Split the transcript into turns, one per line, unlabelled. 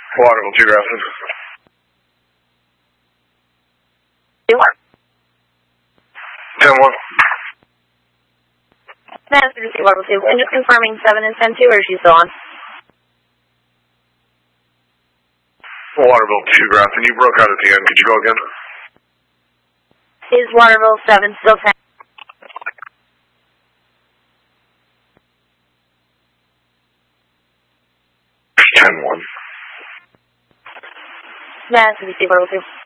Waterville 2 Grafton.
What?
10-1.
That's Waterville 2. And just confirming 7 and 10-2, or is she still on?
Waterville 2 Grafton. You broke out at the end. Could you go again?
Is Waterville 7 still 10? That's Waterville 2.